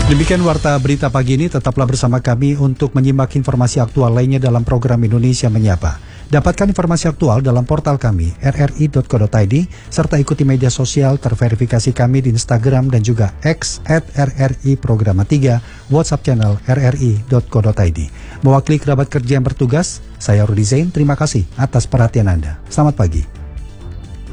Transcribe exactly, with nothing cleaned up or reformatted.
Demikian Warta Berita Pagi ini, tetaplah bersama kami untuk menyimak informasi aktual lainnya dalam program Indonesia Menyapa. Dapatkan informasi aktual dalam portal kami r r i dot co dot i d serta ikuti media sosial terverifikasi kami di Instagram dan juga X at r r i programa tiga, WhatsApp channel r r i dot co dot i d. Mewakili kerabat kerja yang bertugas, saya Rudi Zain, terima kasih atas perhatian Anda. Selamat pagi.